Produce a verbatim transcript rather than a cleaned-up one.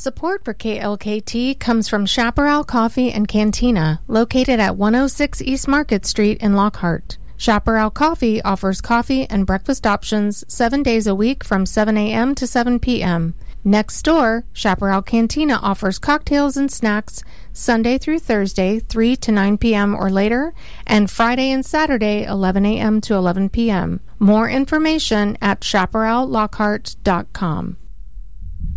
Support for K L K T comes from Chaparral Coffee and Cantina, located at one oh six East Market Street in Lockhart. Chaparral Coffee offers coffee and breakfast options seven days a week from seven a.m. to seven p.m. Next door, Chaparral Cantina offers cocktails and snacks Sunday through Thursday, three to nine p.m. or later, and Friday and Saturday, eleven a.m. to eleven p.m. More information at chaparral lockhart dot com.